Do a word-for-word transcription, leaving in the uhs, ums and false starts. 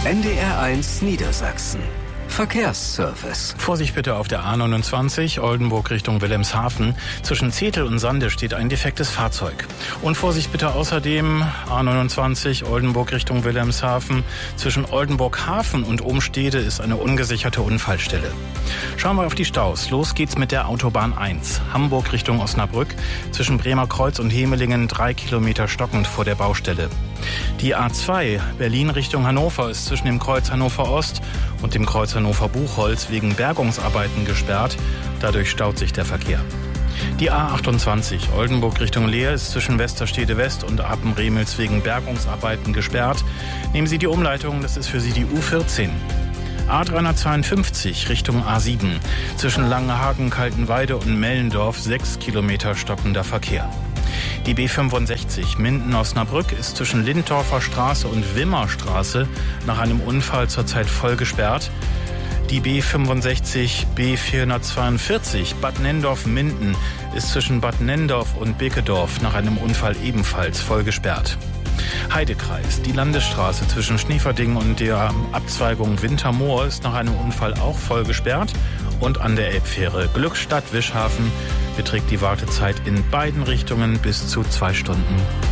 N D R eins Niedersachsen. Verkehrsservice. Vorsicht bitte auf der A neunundzwanzig, Oldenburg Richtung Wilhelmshaven. Zwischen Zetel und Sande steht ein defektes Fahrzeug. Und Vorsicht bitte außerdem A neunundzwanzig, Oldenburg Richtung Wilhelmshaven. Zwischen Oldenburg Hafen und Umstede ist eine ungesicherte Unfallstelle. Schauen wir auf die Staus. Los geht's mit der Autobahn eins. Hamburg Richtung Osnabrück. Zwischen Bremer Kreuz und Hemelingen drei Kilometer stockend vor der Baustelle. Die A zwei, Berlin Richtung Hannover, ist zwischen dem Kreuz Hannover Ost und dem Kreuz Hannover Buchholz wegen Bergungsarbeiten gesperrt. Dadurch staut sich der Verkehr. Die A achtundzwanzig, Oldenburg Richtung Leer, ist zwischen Westerstede West und Apen-Remels wegen Bergungsarbeiten gesperrt. Nehmen Sie die Umleitung, das ist für Sie die U vierzehn. A dreihundertzweiundfünfzig Richtung A sieben, zwischen Langenhagen, Kaltenweide und Mellendorf sechs Kilometer stockender Verkehr. Die B fünfundsechzig Minden-Osnabrück ist zwischen Lindorfer Straße und Wimmerstraße nach einem Unfall zurzeit voll gesperrt. Die B fünfundsechzig B vierhundertzweiundvierzig Bad Nendorf-Minden ist zwischen Bad Nendorf und Bekedorf nach einem Unfall ebenfalls voll gesperrt. Heidekreis, die Landesstraße zwischen Schneeverding und der Abzweigung Wintermoor ist nach einem Unfall auch voll gesperrt. Und an der Elbfähre Glückstadt-Wischhafen beträgt die Wartezeit in beiden Richtungen bis zu zwei Stunden.